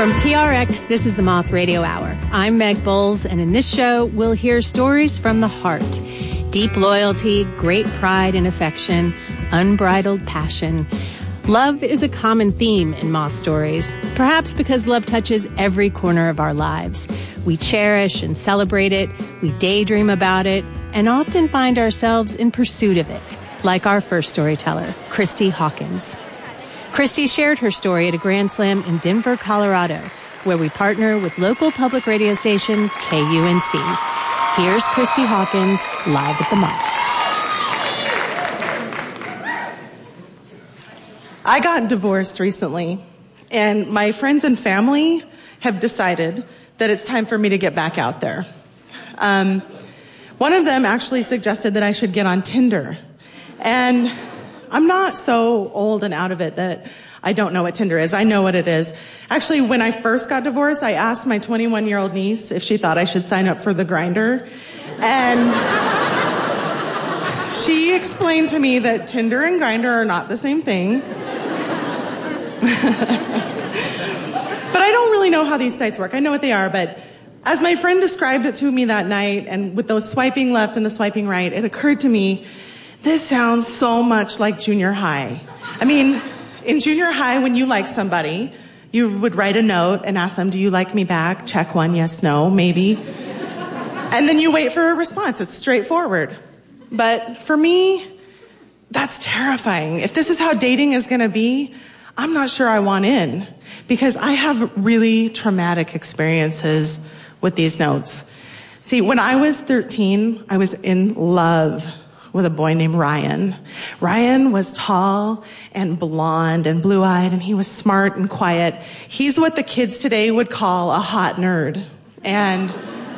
From PRX, this is the Moth Radio Hour. I'm Meg Bowles, and in this show, we'll hear stories from the heart. Deep loyalty, great pride and affection, unbridled passion. Love is a common theme in Moth stories, perhaps because love touches every corner of our lives. We cherish and celebrate it, we daydream about it, and often find ourselves in pursuit of it, like our first storyteller, Christy Hawkins. Christy shared her story at a Grand Slam in Denver, Colorado, where we partner with local public radio station KUNC. Here's Christy Hawkins, live at the Moth. I got divorced recently, and my friends and family have decided that it's time for me to get back out there. One of them actually suggested that I should get on Tinder, and I'm not so old and out of it that I don't know what Tinder is. I know what it is. Actually, when I first got divorced, I asked my 21-year-old niece if she thought I should sign up for the Grindr. And she explained to me that Tinder and Grindr are not the same thing. But I don't really know how these sites work. I know what they are, but as my friend described it to me that night, and with the swiping left and the swiping right, it occurred to me, this sounds so much like junior high. I mean, in junior high, when you like somebody, you would write a note and ask them, do you like me back? Check one, yes, no, maybe. And then you wait for a response. It's straightforward. But for me, that's terrifying. If this is how dating is going to be, I'm not sure I want in, because I have really traumatic experiences with these notes. See, when I was 13, I was in love with a boy named Ryan. Ryan was tall and blonde and blue-eyed, and he was smart and quiet. He's what the kids today would call a hot nerd. And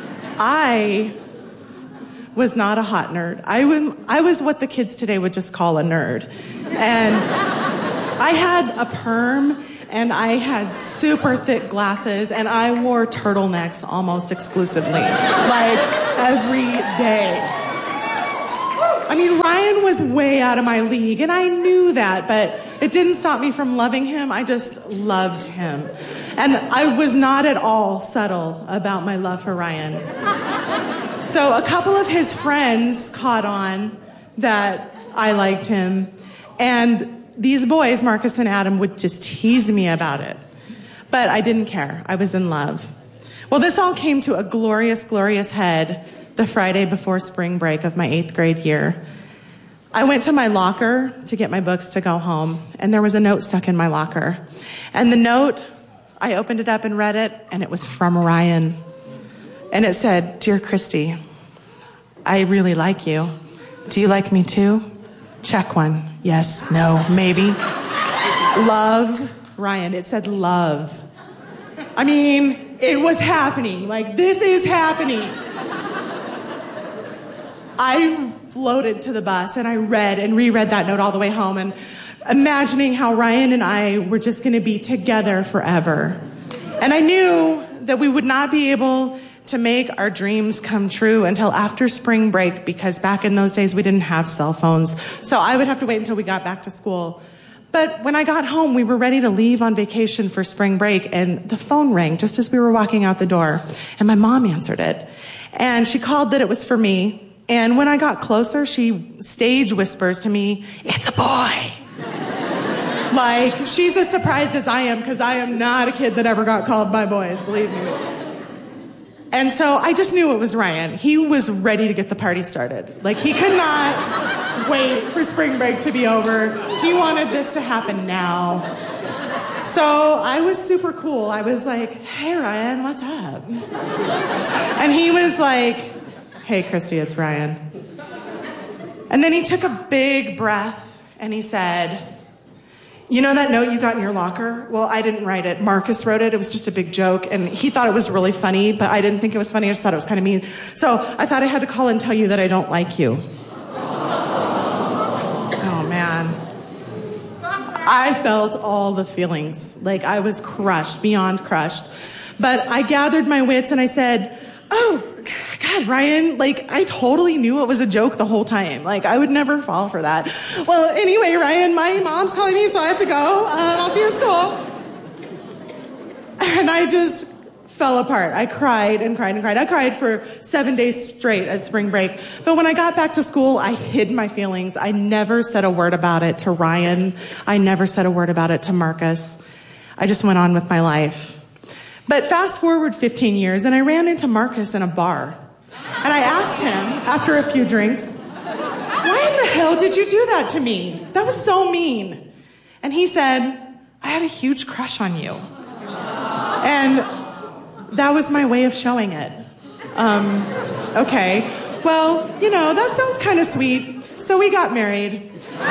I was not a hot nerd. I was what the kids today would just call a nerd. And I had a perm, and I had super thick glasses, and I wore turtlenecks almost exclusively, like every day. I mean, Ryan was way out of my league, and I knew that, but it didn't stop me from loving him. I just loved him. And I was not at all subtle about my love for Ryan. So a couple of his friends caught on that I liked him, and these boys, Marcus and Adam, would just tease me about it. But I didn't care. I was in love. Well, this all came to a glorious, glorious head the Friday before spring break of my 8th grade year. I went to my locker to get my books to go home, and there was a note stuck in my locker. And the note, I opened it up and read it, and it was from Ryan. And it said, Dear Christy, I really like you. Do you like me too? Check one. Yes, no, maybe. Love, Ryan. It said love. I mean, it was happening. Like, this is happening. I floated to the bus, and I read and reread that note all the way home, and imagining how Ryan and I were just going to be together forever. And I knew that we would not be able to make our dreams come true until after spring break, because back in those days we didn't have cell phones. So I would have to wait until we got back to school. But when I got home, we were ready to leave on vacation for spring break, and the phone rang just as we were walking out the door, and my mom answered it. And she called that it was for me. And when I got closer, she stage whispers to me, it's a boy. Like, she's as surprised as I am, because I am not a kid that ever got called by boys, believe me. And so I just knew it was Ryan. He was ready to get the party started. Like, he could not wait for spring break to be over. He wanted this to happen now. So I was super cool. I was like, hey, Ryan, what's up? And he was like, hey, Christy, it's Ryan. And then he took a big breath, and he said, you know that note you got in your locker? Well, I didn't write it. Marcus wrote it. It was just a big joke, and he thought it was really funny, but I didn't think it was funny. I just thought it was kind of mean. So I thought I had to call and tell you that I don't like you. Oh, man. I felt all the feelings. Like, I was crushed, beyond crushed. But I gathered my wits, and I said, oh, God, Ryan, like, I totally knew it was a joke the whole time. Like, I would never fall for that. Well, anyway, Ryan, my mom's calling me, so I have to go. I'll see you at school. And I just fell apart. I cried and cried and cried. I cried for 7 days straight at spring break. But when I got back to school, I hid my feelings. I never said a word about it to Ryan. I never said a word about it to Marcus. I just went on with my life. But fast forward 15 years, and I ran into Marcus in a bar. And I asked him, after a few drinks, why in the hell did you do that to me? That was so mean. And he said, I had a huge crush on you. And that was my way of showing it. Okay. Well, that sounds kind of sweet. So we got married. And,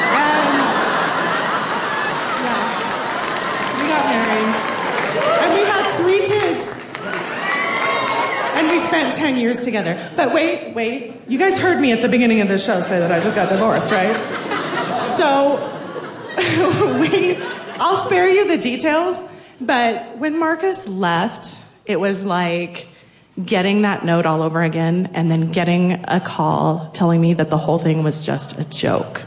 we got married. And we had 3 kids. And we spent 10 years together. But wait. You guys heard me at the beginning of the show say that I just got divorced, right? So, I'll spare you the details, but when Marcus left, it was like getting that note all over again and then getting a call telling me that the whole thing was just a joke.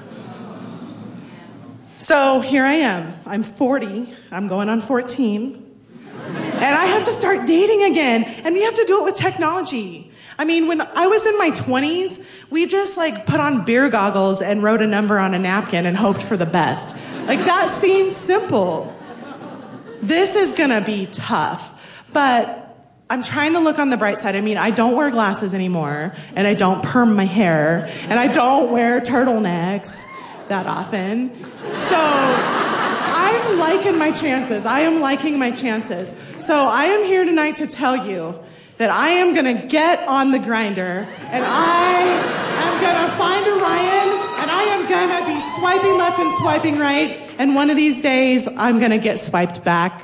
So here I am. I'm 40. I'm going on 14. And I have to start dating again. And we have to do it with technology. I mean, when I was in my 20s, we just put on beer goggles and wrote a number on a napkin and hoped for the best. That seems simple. This is gonna be tough. But I'm trying to look on the bright side. I mean, I don't wear glasses anymore, and I don't perm my hair, and I don't wear turtlenecks that often. So I'm liking my chances. I am liking my chances. So I am here tonight to tell you that I am going to get on the grinder, and I am going to find a Ryan, and I am going to be swiping left and swiping right, and one of these days, I'm going to get swiped back.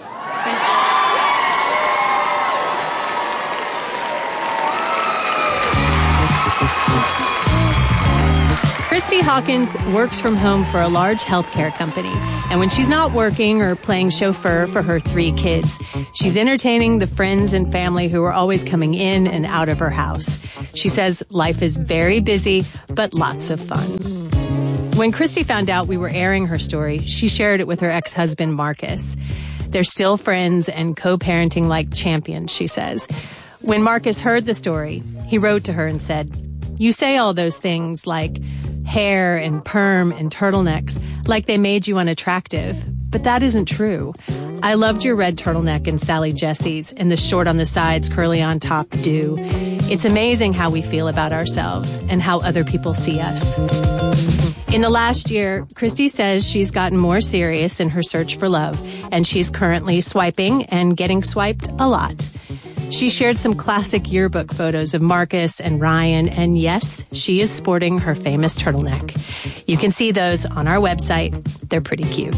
Christy Hawkins works from home for a large healthcare company. And when she's not working or playing chauffeur for her 3 kids, she's entertaining the friends and family who are always coming in and out of her house. She says life is very busy, but lots of fun. When Christy found out we were airing her story, she shared it with her ex-husband, Marcus. They're still friends and co-parenting like champions, she says. When Marcus heard the story, he wrote to her and said, "You say all those things like hair and perm and turtlenecks like they made you unattractive, but that isn't true. I loved your red turtleneck and Sally Jesse's and the short on the sides, curly on top do. It's amazing how we feel about ourselves and how other people see us." In the last year, Christy says she's gotten more serious in her search for love, and she's currently swiping and getting swiped a lot. She shared some classic yearbook photos of Marcus and Ryan, and yes, she is sporting her famous turtleneck. You can see those on our website. They're pretty cute.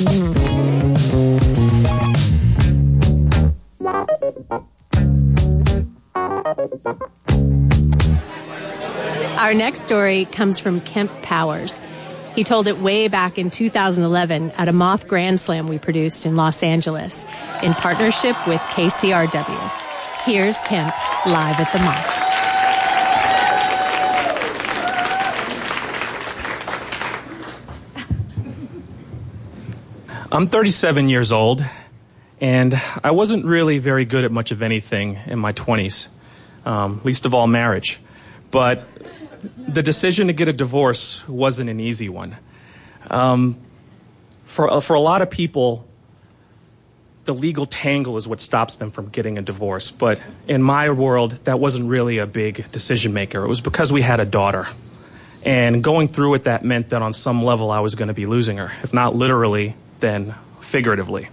Our next story comes from Kemp Powers. He told it way back in 2011 at a Moth Grand Slam we produced in Los Angeles in partnership with KCRW. Here's Kemp live at the Moth. I'm 37 years old, and I wasn't really very good at much of anything in my 20s, least of all marriage. But the decision to get a divorce wasn't an easy one. For a lot of people, the legal tangle is what stops them from getting a divorce. But in my world, that wasn't really a big decision maker. It was because we had a daughter. And going through it, that meant that on some level I was going to be losing her. If not literally, then figuratively.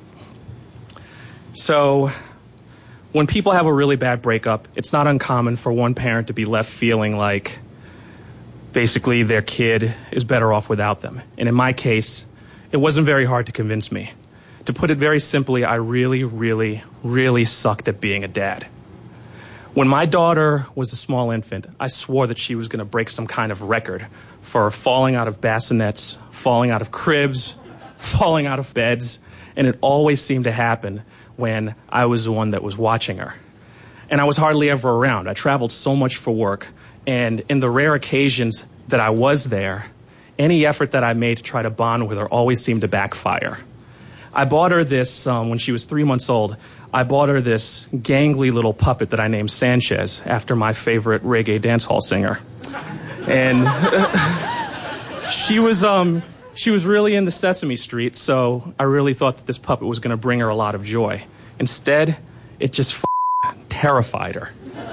So when people have a really bad breakup, it's not uncommon for one parent to be left feeling like basically their kid is better off without them. And in my case, it wasn't very hard to convince me. To put it very simply, I really, really, really sucked at being a dad. When my daughter was a small infant, I swore that she was going to break some kind of record for falling out of bassinets, falling out of cribs, falling out of beds, and it always seemed to happen when I was the one that was watching her. And I was hardly ever around. I traveled so much for work, and in the rare occasions that I was there, any effort that I made to try to bond with her always seemed to backfire. I bought her this, when she was 3 months old, I bought her this gangly little puppet that I named Sanchez after my favorite reggae dancehall singer. And she was really into Sesame Street, so I really thought that this puppet was going to bring her a lot of joy. Instead, it just terrified her.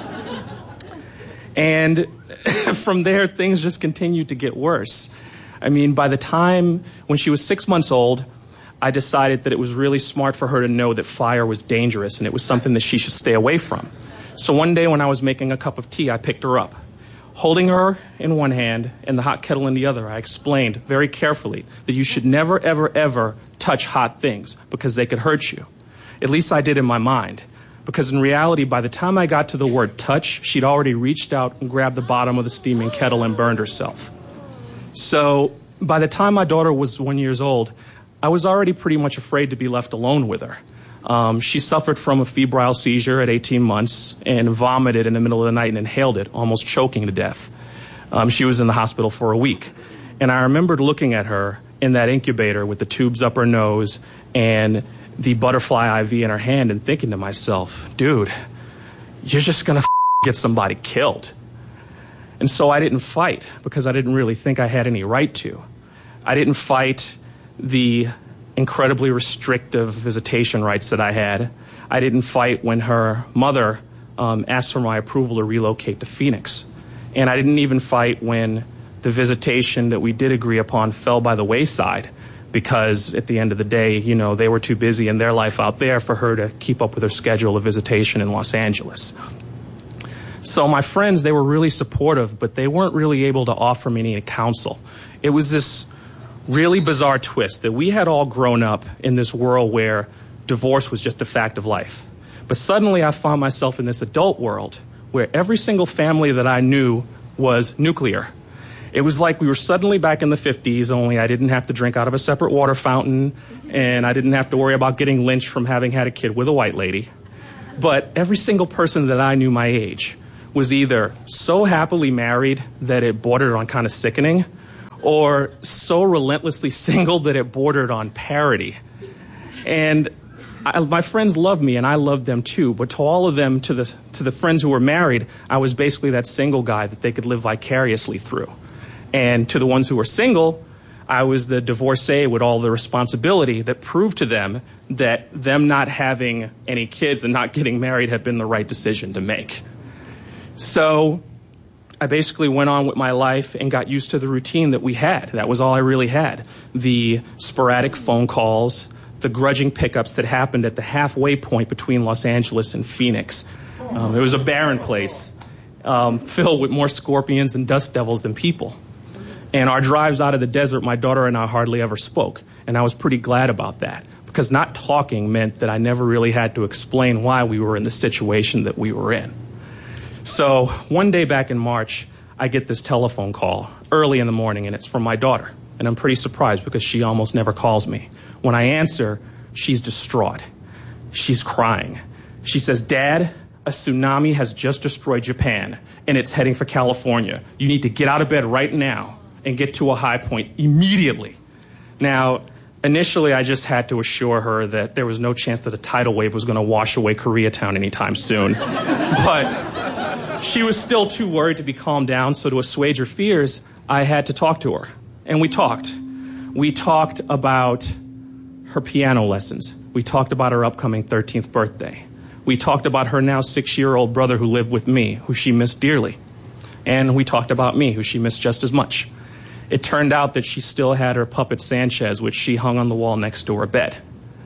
And from there, things just continued to get worse. I mean, by the time when she was 6 months old, I decided that it was really smart for her to know that fire was dangerous and it was something that she should stay away from. So one day when I was making a cup of tea, I picked her up. Holding her in one hand and the hot kettle in the other, I explained very carefully that you should never, ever, ever touch hot things because they could hurt you. At least I did in my mind. Because in reality, by the time I got to the word touch, she'd already reached out and grabbed the bottom of the steaming kettle and burned herself. So by the time my daughter was 1 year old, I was already pretty much afraid to be left alone with her. She suffered from a febrile seizure at 18 months and vomited in the middle of the night and inhaled it, almost choking to death. She was in the hospital for a week. And I remembered looking at her in that incubator with the tubes up her nose and the butterfly IV in her hand and thinking to myself, dude, you're just going to get somebody killed. And so I didn't fight because I didn't really think I had any right to. I didn't fight the incredibly restrictive visitation rights that I had. I didn't fight when her mother asked for my approval to relocate to Phoenix. And I didn't even fight when the visitation that we did agree upon fell by the wayside because at the end of the day, you know, they were too busy in their life out there for her to keep up with her schedule of visitation in Los Angeles. So my friends, they were really supportive, but they weren't really able to offer me any counsel. It was this really bizarre twist that we had all grown up in this world where divorce was just a fact of life. But suddenly I found myself in this adult world where every single family that I knew was nuclear. It was like we were suddenly back in the 50s, only I didn't have to drink out of a separate water fountain, and I didn't have to worry about getting lynched from having had a kid with a white lady. But every single person that I knew my age was either so happily married that it bordered on kind of sickening, or so relentlessly single that it bordered on parody. And my friends loved me, and I loved them too, but to all of them, to the friends who were married, I was basically that single guy that they could live vicariously through. And to the ones who were single, I was the divorcee with all the responsibility that proved to them that them not having any kids and not getting married had been the right decision to make. So I basically went on with my life and got used to the routine that we had. That was all I really had. The sporadic phone calls, the grudging pickups that happened at the halfway point between Los Angeles and Phoenix. It was a barren place filled with more scorpions and dust devils than people. And our drives out of the desert, my daughter and I hardly ever spoke. And I was pretty glad about that, because not talking meant that I never really had to explain why we were in the situation that we were in. So one day back in March, I get this telephone call early in the morning, and it's from my daughter. And I'm pretty surprised because she almost never calls me. When I answer, she's distraught. She's crying. She says, "Dad, a tsunami has just destroyed Japan, and it's heading for California. You need to get out of bed right now and get to a high point immediately." Now, initially, I just had to assure her that there was no chance that a tidal wave was going to wash away Koreatown anytime soon. But she was still too worried to be calmed down, so to assuage her fears, I had to talk to her. And we talked. We talked about her piano lessons. We talked about her upcoming 13th birthday. We talked about her now 6-year-old brother who lived with me, who she missed dearly. And we talked about me, who she missed just as much. It turned out that she still had her puppet Sanchez, which she hung on the wall next to her bed.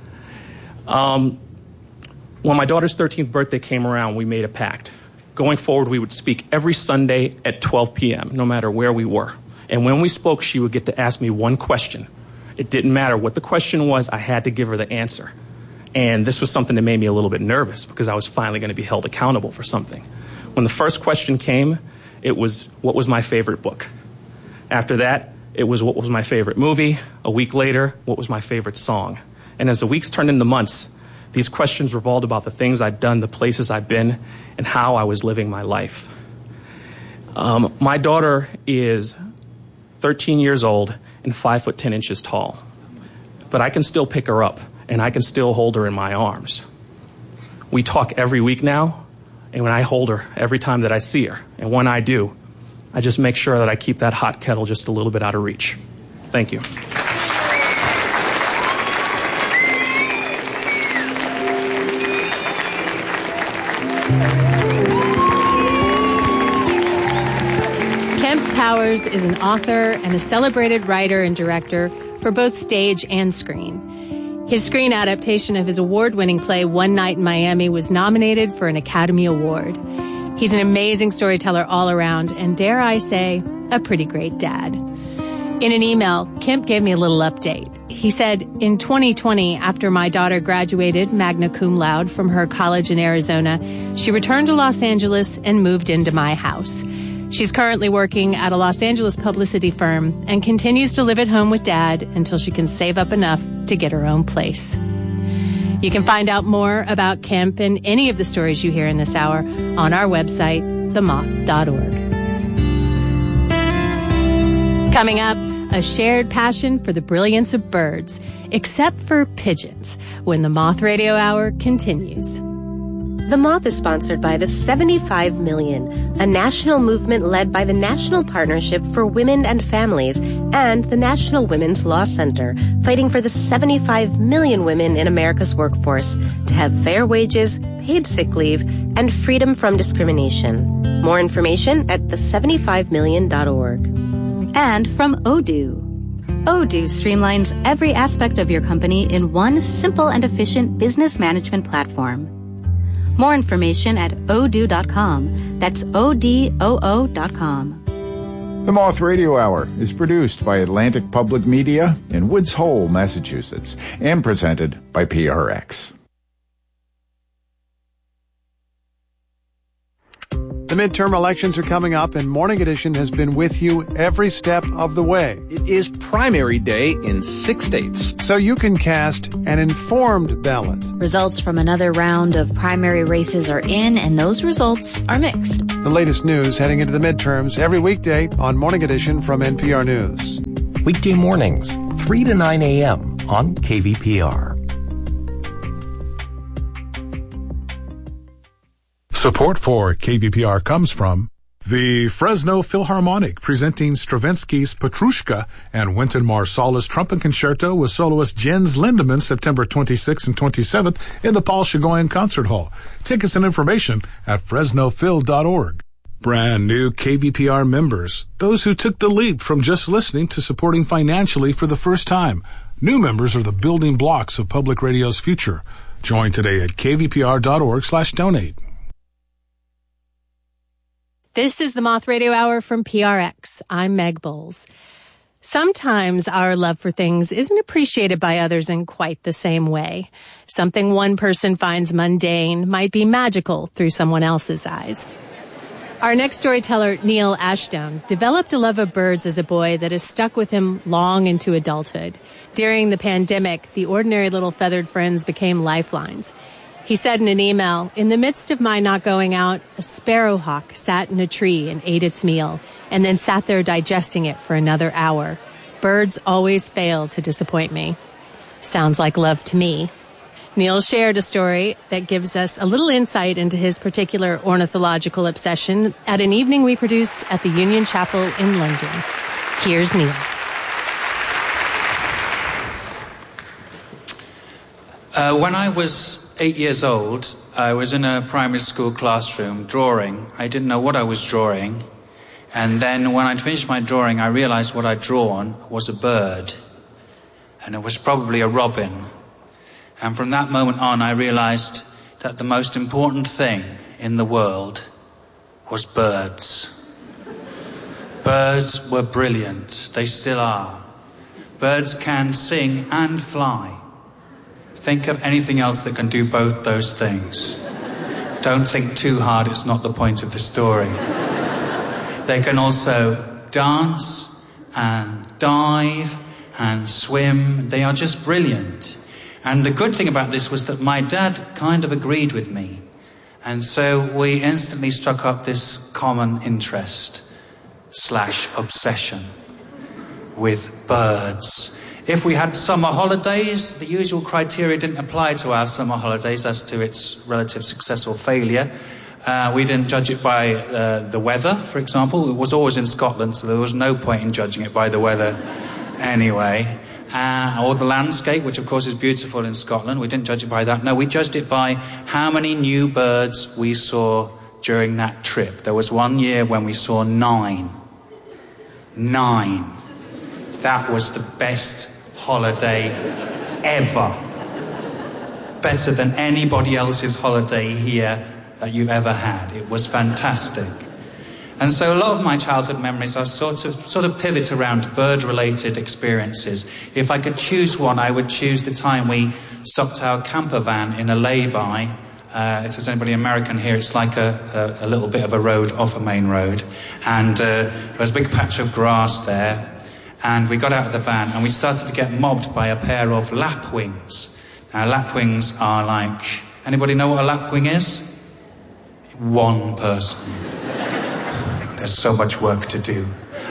When my daughter's 13th birthday came around, we made a pact. Going forward, we would speak every Sunday at 12 p.m., no matter where we were. And when we spoke, she would get to ask me one question. It didn't matter what the question was, I had to give her the answer. And this was something that made me a little bit nervous because I was finally going to be held accountable for something. When the first question came, it was, what was my favorite book? After that, it was, what was my favorite movie? A week later, what was my favorite song? And as the weeks turned into months, these questions revolved about the things I'd done, the places I'd been, and how I was living my life. My daughter is 13 years old and 5 foot 10 inches tall. But I can still pick her up and I can still hold her in my arms. We talk every week now, and when I hold her, every time that I see her, and when I do, I just make sure that I keep that hot kettle just a little bit out of reach. Thank you. Kemp Powers is an author and a celebrated writer and director for both stage and screen. His screen adaptation of his award-winning play One Night in Miami was nominated for an Academy Award. He's an amazing storyteller all around and, dare I say, a pretty great dad. In an email, Kemp gave me a little update. He said, in 2020, after my daughter graduated magna cum laude from her college in Arizona, she returned to Los Angeles and moved into my house. She's currently working at a Los Angeles publicity firm and continues to live at home with Dad until she can save up enough to get her own place. You can find out more about Kemp and any of the stories you hear in this hour on our website, themoth.org. Coming up, a shared passion for the brilliance of birds, except for pigeons, when the Moth Radio Hour continues. The Moth is sponsored by the 75 Million, a national movement led by the National Partnership for Women and Families and the National Women's Law Center, fighting for the 75 million women in America's workforce to have fair wages, paid sick leave, and freedom from discrimination. More information at the75million.org. And from Odoo. Odoo streamlines every aspect of your company in one simple and efficient business management platform. More information at odoo.com. That's ODOO.com. The Moth Radio Hour is produced by Atlantic Public Media in Woods Hole, Massachusetts, and presented by PRX. The midterm elections are coming up, and Morning Edition has been with you every step of the way. It is primary day in 6 states. So you can cast an informed ballot. Results from another round of primary races are in, and those results are mixed. The latest news heading into the midterms every weekday on Morning Edition from NPR News. Weekday mornings, 3 to 9 a.m. on KVPR. Support for KVPR comes from the Fresno Philharmonic, presenting Stravinsky's Petrushka and Wynton Marsali's Trumpet Concerto with soloist Jens Lindemann September 26th and 27th in the Paul Chagoyan Concert Hall. Tickets and information at fresnophil.org. Brand new KVPR members, those who took the leap from just listening to supporting financially for the first time. New members are the building blocks of public radio's future. Join today at kvpr.org/donate. This is the Moth Radio Hour from PRX. I'm Meg Bowles. Sometimes our love for things isn't appreciated by others in quite the same way. Something one person finds mundane might be magical through someone else's eyes. Our next storyteller, Neil Ashdown, developed a love of birds as a boy that has stuck with him long into adulthood. During the pandemic, the ordinary little feathered friends became lifelines. He said in an email, "In the midst of my not going out, a sparrowhawk sat in a tree and ate its meal, and then sat there digesting it for another hour. Birds always fail to disappoint me." Sounds like love to me. Neil shared a story that gives us a little insight into his particular ornithological obsession at an evening we produced at the Union Chapel in London. Here's Neil. When I was 8 years old, I was in a primary school classroom drawing. I didn't know what I was drawing. And then when I'd finished my drawing, I realized what I'd drawn was a bird. And it was probably a robin. And from that moment on, I realized that the most important thing in the world was birds. Birds were brilliant. They still are. Birds can sing and fly. Think of anything else that can do both those things. Don't think too hard, it's not the point of the story. They can also dance and dive and swim. They are just brilliant. And the good thing about this was that my dad kind of agreed with me. And so we instantly struck up this common interest / obsession with birds. If we had summer holidays, the usual criteria didn't apply to our summer holidays as to its relative success or failure. We didn't judge it by the weather, for example. It was always in Scotland, so there was no point in judging it by the weather anyway. Or the landscape, which of course is beautiful in Scotland. We didn't judge it by that. No, we judged it by how many new birds we saw during that trip. There was one year when we saw 9. 9. That was the best holiday ever. Better than anybody else's holiday here that you've ever had. It was fantastic. And so a lot of my childhood memories are sort of pivot around bird-related experiences. If I could choose one, I would choose the time we stopped our camper van in a lay-by. If there's anybody American here, it's like a little bit of a road off a main road. And there was a big patch of grass there. And we got out of the van and we started to get mobbed by a pair of lapwings. Now, lapwings are like... Anybody know what a lapwing is? One person. There's so much work to do.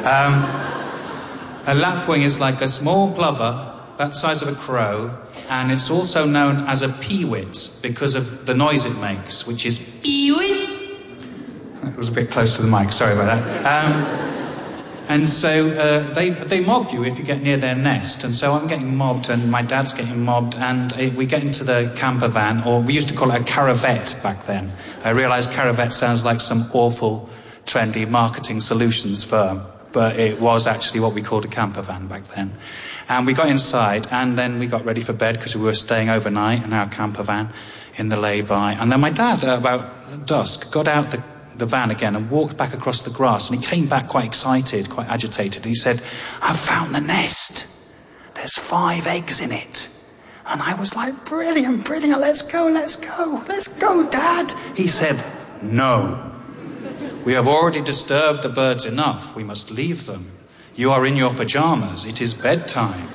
A lapwing is like a small plover, about the size of a crow, and it's also known as a peewit because of the noise it makes, which is peewit. It was a bit close to the mic, sorry about that. And so they mob you if you get near their nest. And so I'm getting mobbed and my dad's getting mobbed, and we get into the camper van, or we used to call it a caravette back then. I realised caravette sounds like some awful, trendy marketing solutions firm, but it was actually what we called a camper van back then. And we got inside, and then we got ready for bed because we were staying overnight in our camper van in the lay-by. And then my dad, about dusk, got out the van again and walked back across the grass, and he came back quite excited, quite agitated, and he said, "I've found the nest. There's 5 eggs in it." And I was like, brilliant, let's go, Dad. He said, "No. We have already disturbed the birds enough. We must leave them. You are in your pajamas. It is bedtime."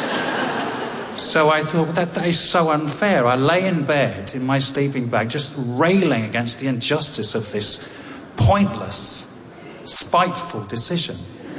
So I thought, that is so unfair. I lay in bed in my sleeping bag just railing against the injustice of this pointless, spiteful decision.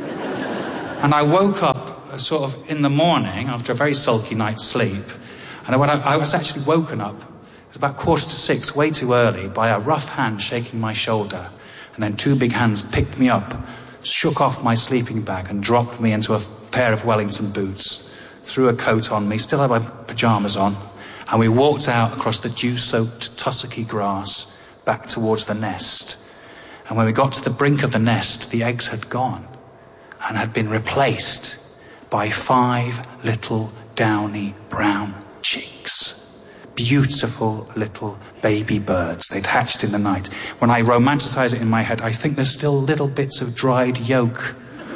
And I woke up sort of in the morning after a very sulky night's sleep. And I was actually woken up, it was about 5:45, way too early, by a rough hand shaking my shoulder. And then 2 big hands picked me up, shook off my sleeping bag and dropped me into a pair of Wellington boots. Threw a coat on me, still had my pyjamas on, and we walked out across the dew-soaked tussocky grass back towards the nest. And when we got to the brink of the nest, the eggs had gone and had been replaced by 5 little downy brown chicks. Beautiful little baby birds. They'd hatched in the night. When I romanticize it in my head, I think there's still little bits of dried yolk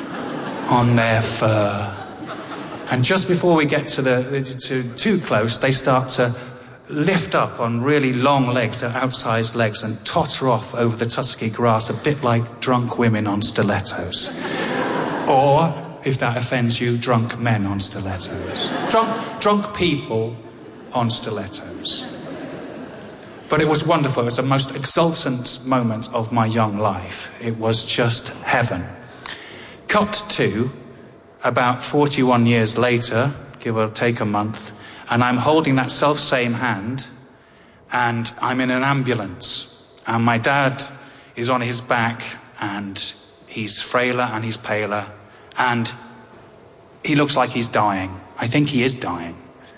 on their fur. And just before we get to too close, they start to lift up on really long legs, their outsized legs, and totter off over the tussocky grass, a bit like drunk women on stilettos. Or, if that offends you, drunk men on stilettos. Drunk people on stilettos. But it was wonderful. It was the most exultant moment of my young life. It was just heaven. Cut to about 41 years later, give or take a month, and I'm holding that self-same hand, and I'm in an ambulance, and my dad is on his back, and he's frailer and he's paler, and he looks like he's dying. I think he is dying.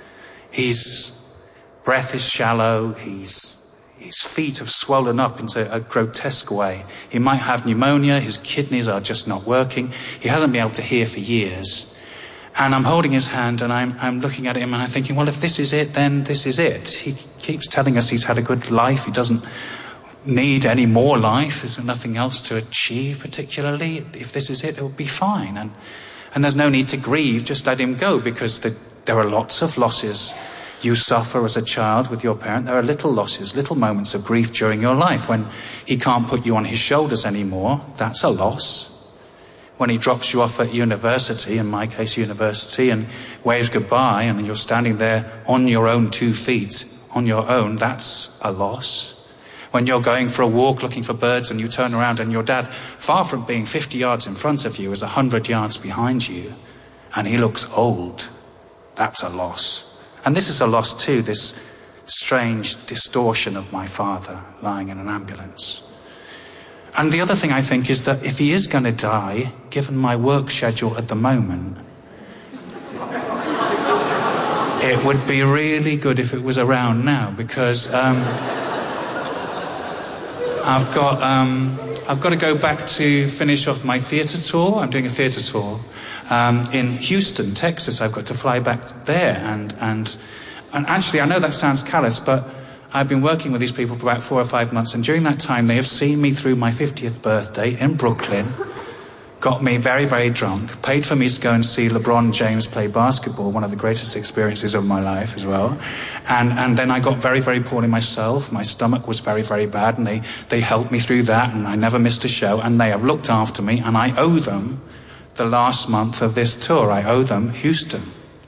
His breath is shallow, his feet have swollen up into a grotesque way. He might have pneumonia, his kidneys are just not working. He hasn't been able to hear for years. And I'm holding his hand and I'm looking at him and I'm thinking, well, if this is it, then this is it. He keeps telling us he's had a good life. He doesn't need any more life. There's nothing else to achieve particularly. If this is it, it'll be fine. And there's no need to grieve. Just let him go, because there are lots of losses you suffer as a child with your parent. There are little losses, little moments of grief during your life. When he can't put you on his shoulders anymore, that's a loss. When he drops you off at university, in my case university, and waves goodbye, and you're standing there on your own 2 feet, on your own, that's a loss. When you're going for a walk looking for birds and you turn around and your dad, far from being 50 yards in front of you, is 100 yards behind you, and he looks old, that's a loss. And this is a loss too, this strange distortion of my father lying in an ambulance. And the other thing I think is that if he is going to die, given my work schedule at the moment, it would be really good if it was around now, because I've got to go back to finish off my theatre tour. I'm doing a theatre tour in Houston, Texas. I've got to fly back there, and actually, I know that sounds callous, but I've been working with these people for about 4 or 5 months, and during that time, they have seen me through my 50th birthday in Brooklyn, got me very, very drunk, paid for me to go and see LeBron James play basketball, one of the greatest experiences of my life as well. And then I got very, very poorly myself. My stomach was very, very bad, and they helped me through that, and I never missed a show, and they have looked after me, and I owe them the last month of this tour. I owe them Houston.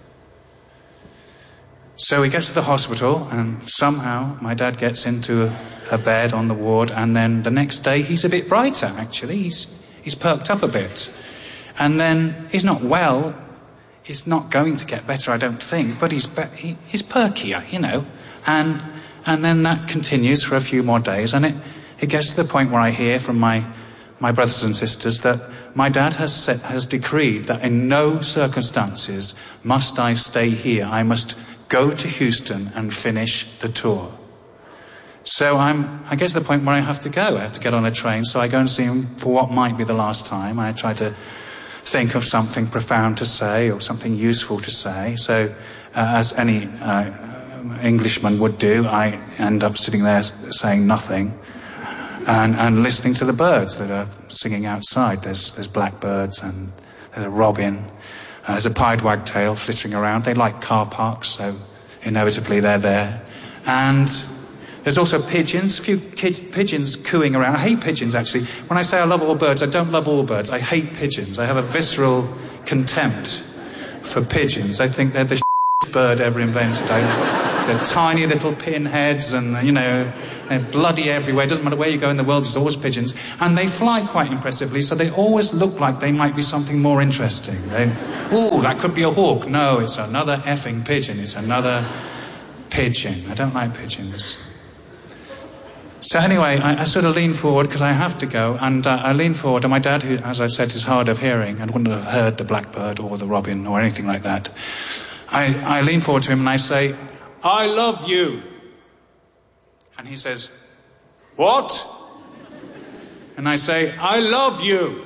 So we get to the hospital, and somehow my dad gets into a bed on the ward, and then the next day he's a bit brighter, actually. He's perked up a bit. And then he's not well. He's not going to get better, I don't think, but he's perkier, you know. And then that continues for a few more days, and it gets to the point where I hear from my brothers and sisters that my dad has decreed that in no circumstances must I stay here. I must go to Houston and finish the tour. So I get to the point where I have to go. I have to get on a train, so I go and see him for what might be the last time. I try to think of something profound to say or something useful to say. So, as any Englishman would do, I end up sitting there saying nothing and listening to the birds that are singing outside. There's blackbirds and there's a robin. There's a pied wagtail flittering around. They like car parks, so inevitably they're there. And there's also pigeons, a few pigeons cooing around. I hate pigeons, actually. When I say I love all birds, I don't love all birds. I hate pigeons. I have a visceral contempt for pigeons. I think they're the bird ever invented. They're tiny little pinheads and, you know, they're bloody everywhere. It doesn't matter where you go in the world, there's always pigeons. And they fly quite impressively, so they always look like they might be something more interesting. Ooh, that could be a hawk. No, it's another effing pigeon. It's another pigeon. I don't like pigeons. So anyway, I sort of lean forward because I have to go, and I lean forward, and my dad, who, as I've said, is hard of hearing and wouldn't have heard the blackbird or the robin or anything like that. I lean forward to him and I say, "I love you." And he says, "What?" And I say, "I love you."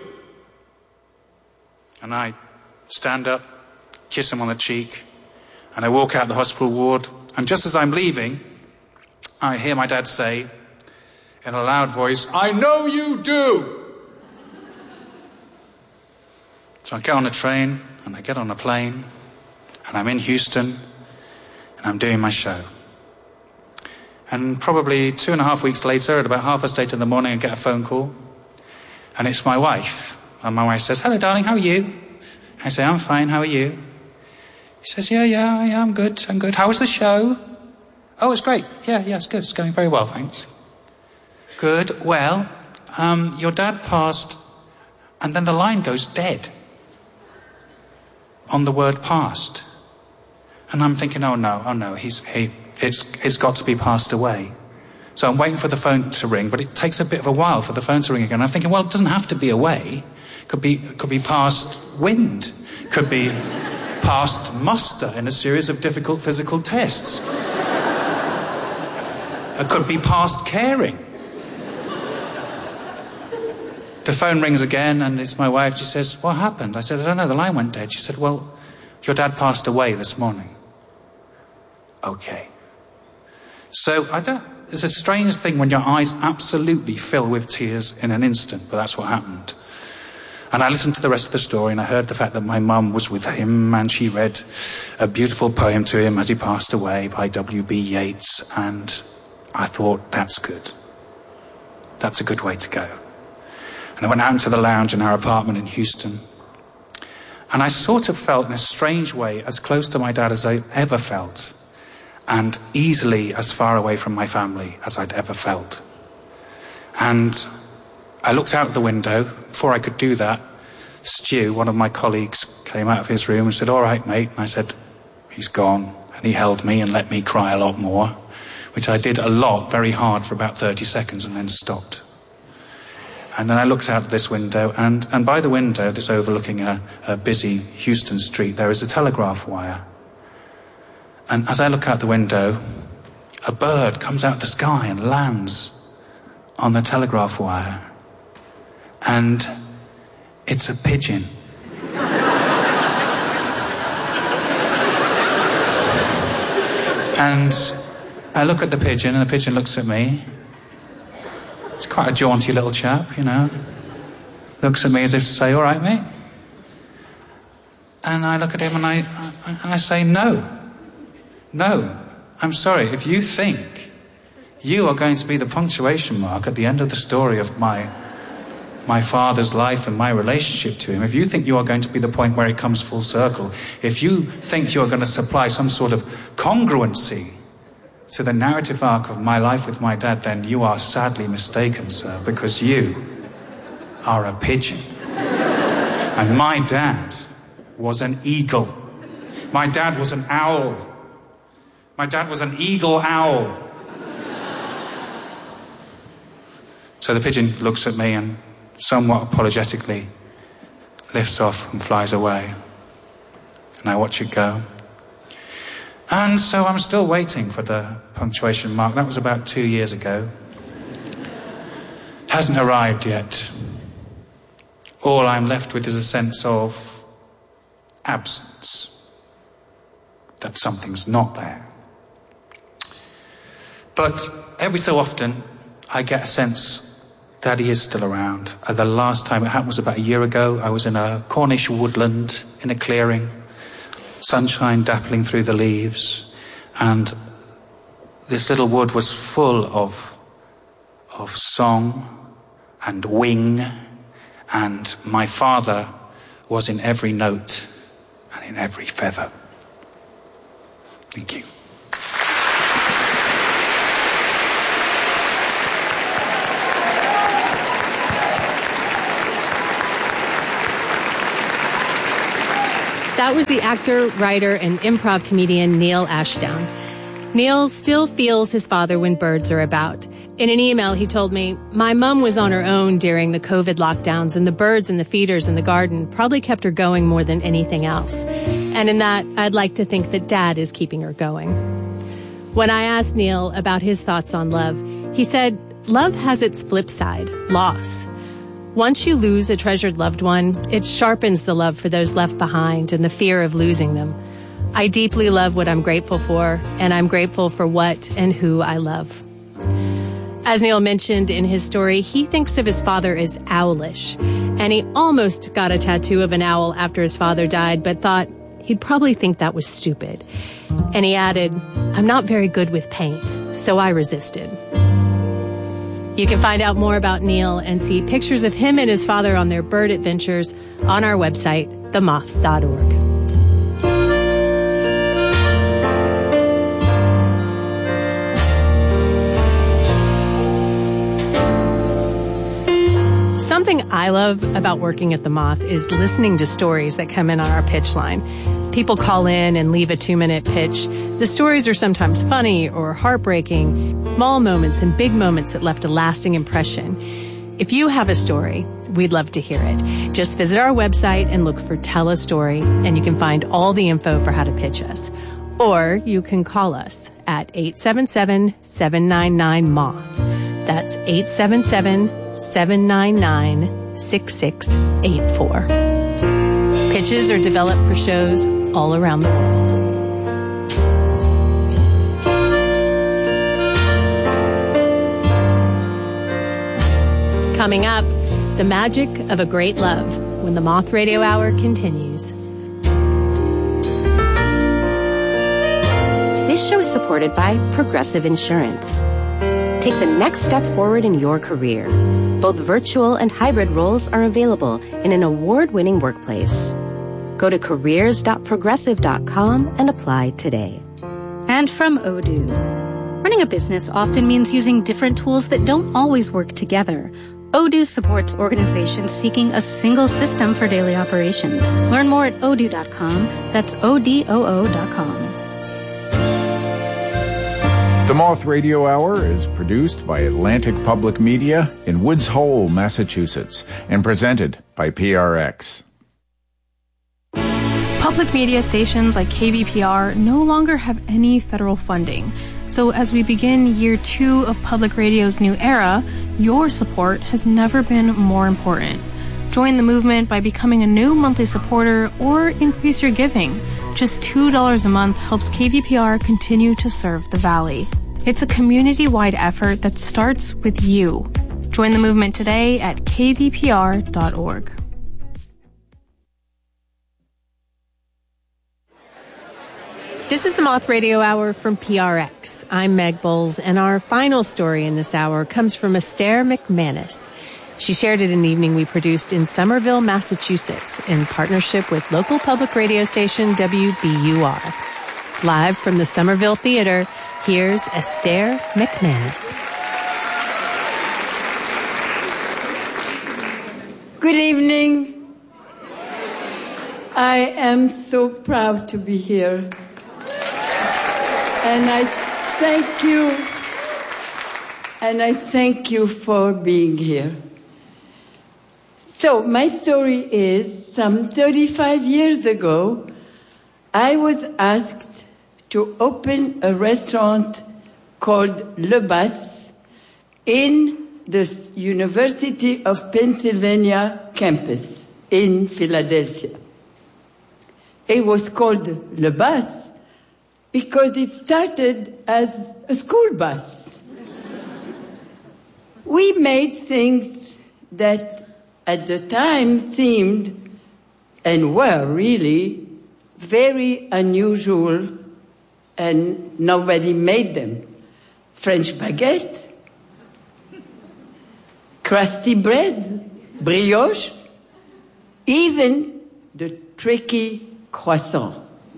And I stand up, kiss him on the cheek, and I walk out the hospital ward, and just as I'm leaving, I hear my dad say, in a loud voice, "I know you do." So I get on a train, and I get on a plane, and I'm in Houston, and I'm doing my show. And probably 2.5 weeks later, at about 8:30 in the morning, I get a phone call, and it's my wife. And my wife says, "Hello, darling, how are you?" I say, "I'm fine, how are you?" She says, Yeah, I'm good. How was the show?" "Oh, it's great. Yeah, it's good. It's going very well, thanks." "Good. Well, your dad passed," and then the line goes dead on the word "passed." And I'm thinking, oh no, it's got to be passed away. So I'm waiting for the phone to ring, but it takes a bit of a while for the phone to ring again. I'm thinking, well, it doesn't have to be away. It could be past wind. Could be past muster in a series of difficult physical tests. It could be past caring. The phone rings again, and it's my wife. She says, "What happened?" I said, "I don't know, the line went dead." She said, "Well, your dad passed away this morning." Okay. So it's a strange thing when your eyes absolutely fill with tears in an instant, but that's what happened. And I listened to the rest of the story, and I heard the fact that my mum was with him, and she read a beautiful poem to him as he passed away by W.B. Yeats, and I thought, that's good. That's a good way to go. And I went out into the lounge in our apartment in Houston, and I sort of felt in a strange way as close to my dad as I ever felt, and easily as far away from my family as I'd ever felt. And I looked out the window. Before I could do that, Stu, one of my colleagues, came out of his room and said, "All right, mate." And I said, he's gone. And he held me and let me cry a lot more, which I did a lot, very hard, for about 30 seconds and then stopped. And then I looked out this window, and by the window, that's overlooking a busy Houston street, there is a telegraph wire. And as I look out the window, a bird comes out of the sky and lands on the telegraph wire. And it's a pigeon. And I look at the pigeon, and the pigeon looks at me. It's quite a jaunty little chap, you know. Looks at me as if to say, all right, mate. And I look at him and I say, no, I'm sorry. If you think you are going to be the punctuation mark at the end of the story of my father's life and my relationship to him, if you think you are going to be the point where it comes full circle, if you think you are going to supply some sort of congruency to the narrative arc of my life with my dad, then you are sadly mistaken, sir, because you are a pigeon. And my dad was an eagle. My dad was an owl. My dad was an eagle owl. So the pigeon looks at me and somewhat apologetically lifts off and flies away. And I watch it go. And so I'm still waiting for the punctuation mark. That was about 2 years ago. Hasn't arrived yet. All I'm left with is a sense of absence. That something's not there. But every so often, I get a sense that he is still around. The last time it happened was about a year ago. I was in a Cornish woodland in a clearing. Sunshine dappling through the leaves, and this little wood was full of song and wing, and my father was in every note and in every feather. Thank you. That was the actor, writer, and improv comedian Neil Ashdown. Neil still feels his father when birds are about. In an email, he told me, "My mom was on her own during the COVID lockdowns, and the birds and the feeders in the garden probably kept her going more than anything else. And in that, I'd like to think that Dad is keeping her going." When I asked Neil about his thoughts on love, he said, "Love has its flip side, loss. Once you lose a treasured loved one, it sharpens the love for those left behind and the fear of losing them. I deeply love what I'm grateful for, and I'm grateful for what and who I love." As Neil mentioned in his story, he thinks of his father as owlish, and he almost got a tattoo of an owl after his father died, but thought he'd probably think that was stupid. And he added, "I'm not very good with paint, so I resisted." You can find out more about Neil and see pictures of him and his father on their bird adventures on our website, themoth.org. Something I love about working at The Moth is listening to stories that come in on our pitch line. People call in and leave a 2-minute pitch. The stories are sometimes funny or heartbreaking, small moments and big moments that left a lasting impression. If you have a story, we'd love to hear it. Just visit our website and look for Tell a Story, and you can find all the info for how to pitch us. Or you can call us at 877-799-MOTH. That's 877-799-6684. Pitches are developed for shows all around the world. Coming up, the magic of a great love when the Moth Radio Hour continues. This show is supported by Progressive Insurance. Take the next step forward in your career. Both virtual and hybrid roles are available in an award-winning workplace. Go to careers.progressive.com and apply today. And from Odoo. Running a business often means using different tools that don't always work together. Odoo supports organizations seeking a single system for daily operations. Learn more at odoo.com. That's ODOO.com. The Moth Radio Hour is produced by Atlantic Public Media in Woods Hole, Massachusetts, and presented by PRX. Public media stations like KVPR no longer have any federal funding. So as we begin year 2 of public radio's new era, your support has never been more important. Join the movement by becoming a new monthly supporter or increase your giving. Just $2 a month helps KVPR continue to serve the Valley. It's a community-wide effort that starts with you. Join the movement today at kvpr.org. This is the Moth Radio Hour from PRX. I'm Meg Bowles, and our final story in this hour comes from Esther McManus. She shared it in an evening we produced in Somerville, Massachusetts, in partnership with local public radio station WBUR. Live from the Somerville Theater, here's Esther McManus. Good evening. I am so proud to be here. And I thank you for being here. So my story is, some 35 years ago, I was asked to open a restaurant called Le Bas in the University of Pennsylvania campus in Philadelphia. It was called Le Bas because it started as a school bus. We made things that at the time seemed, and were really, very unusual, and nobody made them. French baguette, crusty bread, brioche, even the tricky croissant.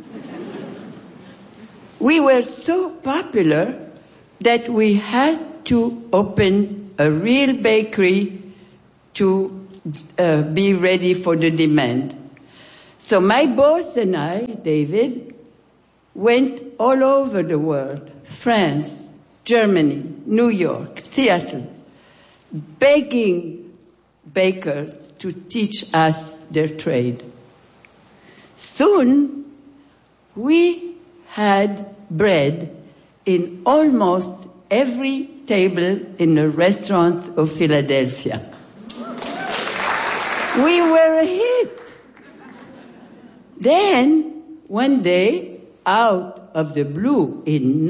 We were so popular that we had to open a real bakery to be ready for the demand. So my boss and I, David, went all over the world, France, Germany, New York, Seattle, begging bakers to teach us their trade. Soon, we had bread in almost every table in the restaurant of Philadelphia. We were a hit. Then, one day, out of the blue, in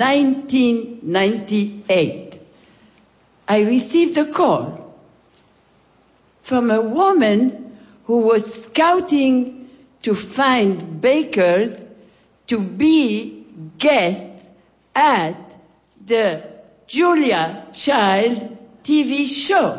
1998, I received a call from a woman who was scouting to find bakers to be guests at the Julia Child TV show.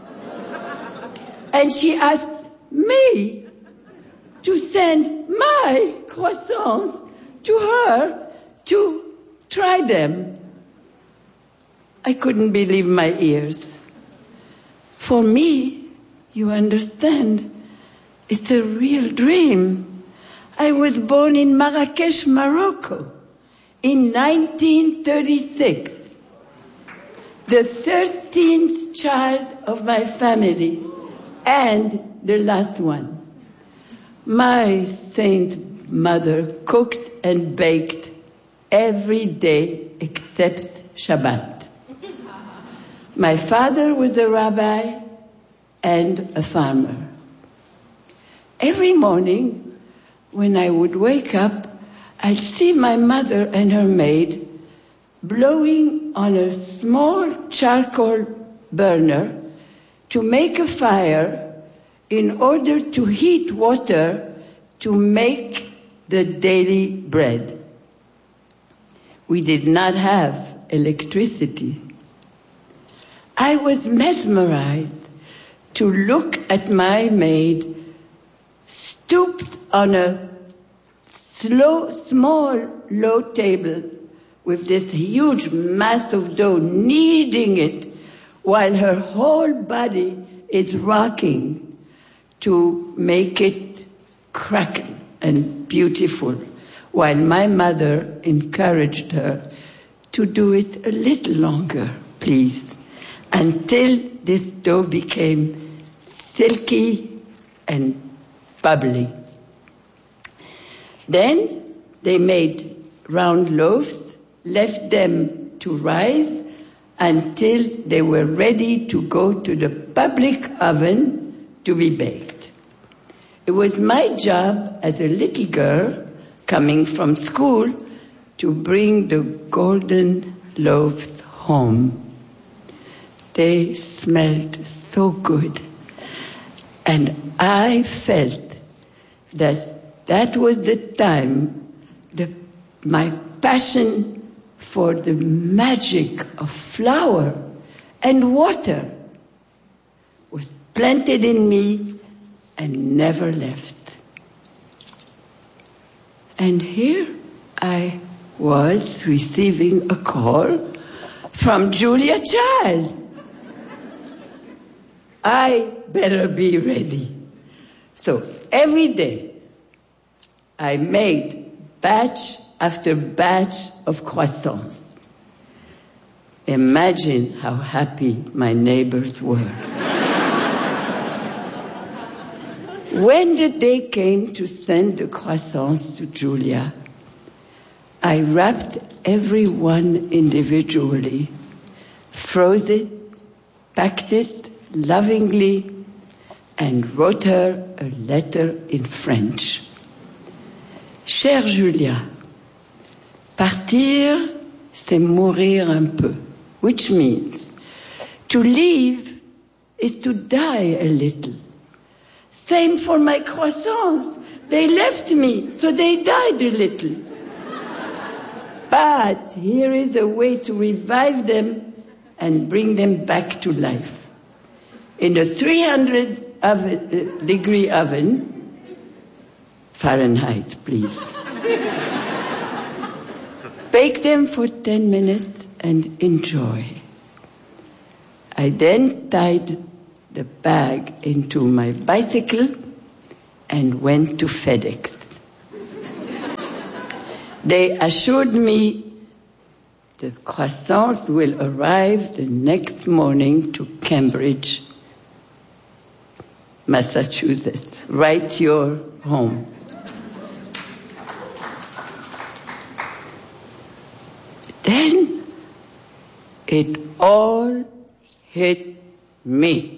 And she asked me to send my croissants to her to try them. I couldn't believe my ears. For me, you understand, it's a real dream. I was born in Marrakesh, Morocco, in 1936. The 13th child of my family, and the last one. My saint mother cooked and baked every day except Shabbat. My father was a rabbi and a farmer. Every morning, when I would wake up, I'd see my mother and her maid blowing on a small charcoal burner to make a fire in order to heat water to make the daily bread. We did not have electricity. I was mesmerized to look at my maid stooped on a small, low table with this huge mass of dough, kneading it while her whole body is rocking to make it crackle and beautiful, while my mother encouraged her to do it a little longer, please, until this dough became silky and bubbly. Then they made round loaves, left them to rise until they were ready to go to the public oven to be baked. It was my job as a little girl coming from school to bring the golden loaves home. They smelled so good, and I felt that was the time my passion for the magic of flour and water was planted in me and never left. And here I was receiving a call from Julia Child. I better be ready. So every day I made batch after batch of croissants. Imagine how happy my neighbors were. When the day came to send the croissants to Julia, I wrapped every one individually, froze it, packed it lovingly, and wrote her a letter in French. Chère Julia, partir, c'est mourir un peu, which means to leave is to die a little. Same for my croissants. They left me, so they died a little. But here is a way to revive them and bring them back to life. In a 300-degree oven, Fahrenheit, please. Bake them for 10 minutes and enjoy. I then tied the bag into my bicycle and went to FedEx. They assured me the croissants will arrive the next morning to Cambridge, Massachusetts, right your home. Then it all hit me.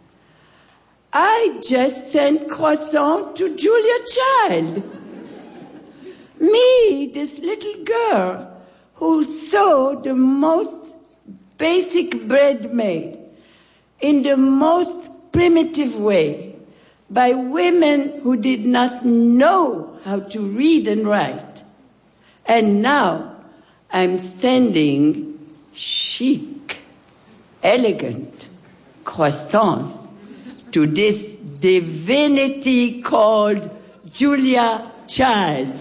I just sent croissant to Julia Child. Me, this little girl who saw the most basic bread made in the most primitive way by women who did not know how to read and write. And now I'm sending chic, elegant croissants to this divinity called Julia Child.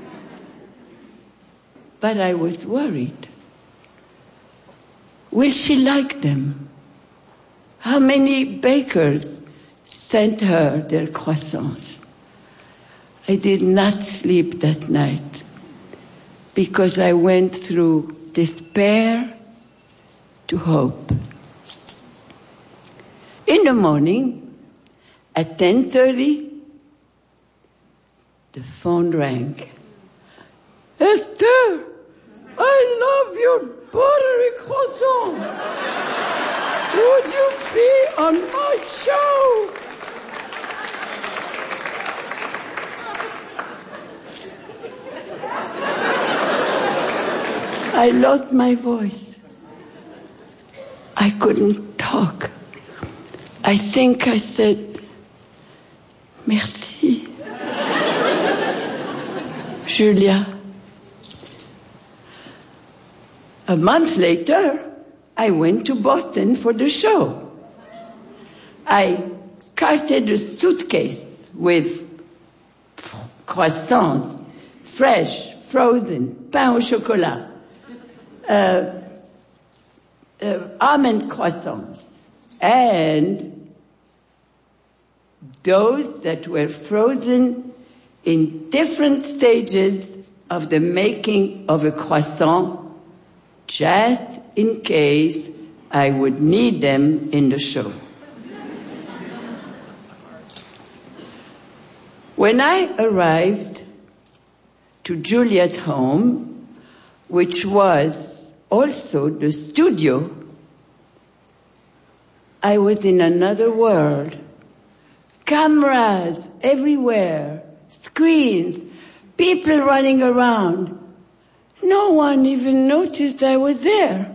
But I was worried. Will she like them? How many bakers sent her their croissants? I did not sleep that night because I went through despair to hope. In the morning, at 10:30, the phone rang. Esther, I love your buttery croissant. Would you be on my show? I lost my voice. I couldn't talk. I think I said, merci. Julia. A month later, I went to Boston for the show. I carted a suitcase with croissants, fresh, frozen, pain au chocolat, almond croissants, and doughs that were frozen in different stages of the making of a croissant, just in case I would need them in the show. When I arrived to Juliet's home, which was also the studio, I was in another world. Cameras everywhere, screens, people running around. No one even noticed I was there.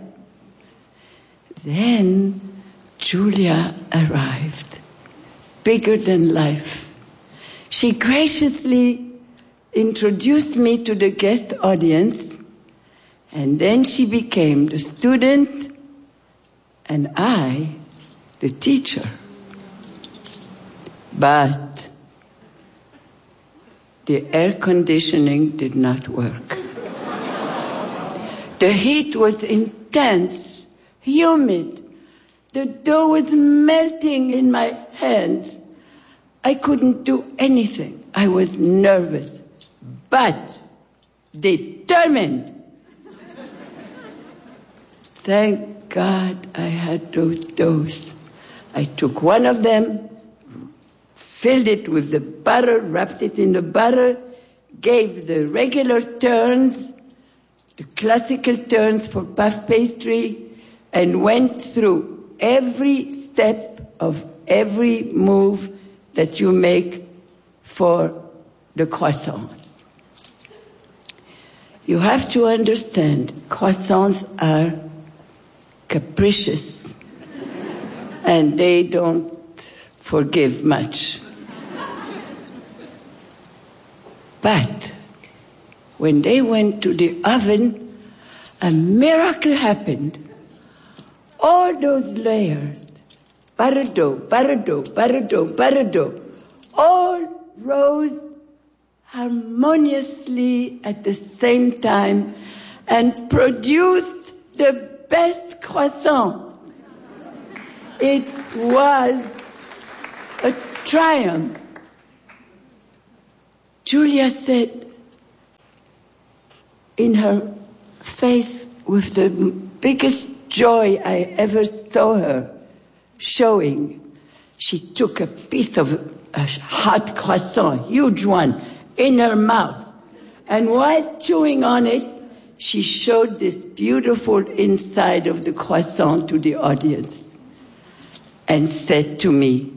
Then Julia arrived, bigger than life. She graciously introduced me to the guest audience, and then she became the student and I the teacher. But the air conditioning did not work. The heat was intense, humid. The dough was melting in my hands. I couldn't do anything. I was nervous, but determined. Thank God I had those doughs. I took one of them, filled it with the butter, wrapped it in the butter, gave the regular turns, the classical turns for puff pastry, and went through every step of every move that you make for the croissants. You have to understand, croissants are capricious, and they don't forgive much. But when they went to the oven, a miracle happened. All those layers, butter dough, butter dough, butter dough, butter dough, all rose harmoniously at the same time and produced the best croissant. It was a triumph. Julia said in her face with the biggest joy I ever saw her showing, she took a piece of a hot croissant, huge one, in her mouth. And while chewing on it, she showed this beautiful inside of the croissant to the audience and said to me,